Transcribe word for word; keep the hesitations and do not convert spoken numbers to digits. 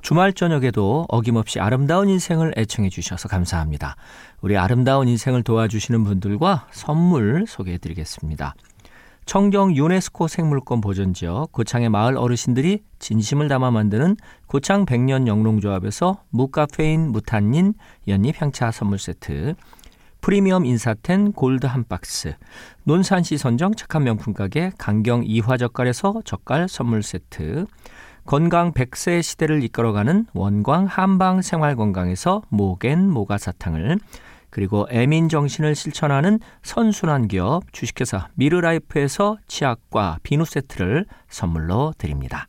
주말 저녁에도 어김없이 아름다운 인생을 애청해 주셔서 감사합니다. 우리 아름다운 인생을 도와주시는 분들과 선물 소개해 드리겠습니다. 청정 유네스코 생물권 보존지역 고창의 마을 어르신들이 진심을 담아 만드는 고창 백년 영농조합에서 무카페인 무탄닌 연잎 향차 선물 세트, 프리미엄 인사텐 골드 한 박스, 논산시 선정 착한 명품 가게 강경 이화젓갈에서 젓갈 선물 세트, 건강 백 세 시대를 이끌어가는 원광 한방 생활건강에서 모겐 모가사탕을, 그리고 애민 정신을 실천하는 선순환 기업 주식회사 미르라이프에서 치약과 비누 세트를 선물로 드립니다.